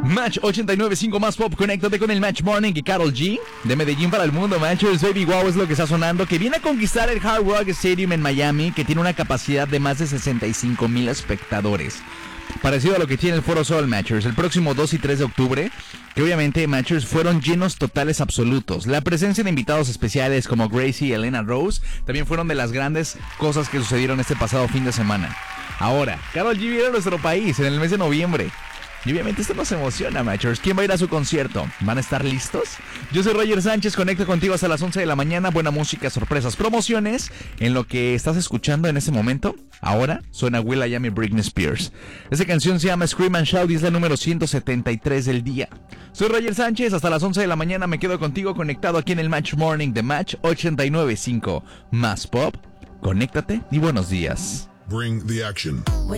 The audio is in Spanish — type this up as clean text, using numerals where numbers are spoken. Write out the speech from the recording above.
Match 89.5 más pop, conéctate con el Match Morning y Karol G, de Medellín para el mundo. Matchers, Baby Wow es lo que está sonando, que viene a conquistar el Hard Rock Stadium en Miami, que tiene una capacidad de más de 65,000 espectadores. Parecido a lo que tiene el Foro Sol, Matchers, el próximo 2 y 3 de octubre, que obviamente, Matchers, fueron llenos totales absolutos. La presencia de invitados especiales como Gracie y Elena Rose también fueron de las grandes cosas que sucedieron este pasado fin de semana. Ahora, Karol G viene a nuestro país en el mes de noviembre. Y obviamente esto nos emociona, Matchers. ¿Quién va a ir a su concierto? ¿Van a estar listos? Yo soy Roger Sánchez, conecto contigo hasta las 11 de la mañana. Buena música, sorpresas, promociones. En lo que estás escuchando en este momento, ahora suena will.i.am y Britney Spears. Esta canción se llama Scream and Shout y es la número 173 del día. Soy Roger Sánchez, hasta las 11 de la mañana me quedo contigo conectado aquí en el Match Morning de Match 89.5. Más pop, conéctate y buenos días. Bring the action.